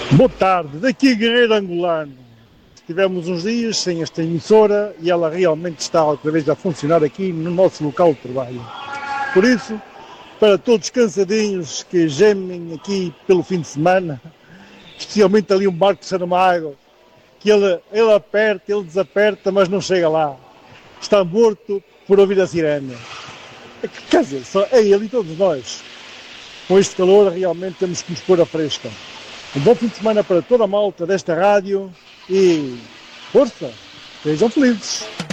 Boa tarde, daqui Guerreiro Angolano. Tivemos uns dias sem esta emissora e ela realmente está outra vez a funcionar aqui no nosso local de trabalho. Por isso, para todos cansadinhos que gemem aqui pelo fim de semana, especialmente ali um barco de Saramago, que ele aperta, ele desaperta, mas não chega lá. Está morto por ouvir a sirene. Quer dizer, só é ele e todos nós. Com este calor, realmente temos que nos pôr a fresca. Um bom fim de semana para toda a malta desta rádio e força, sejam felizes.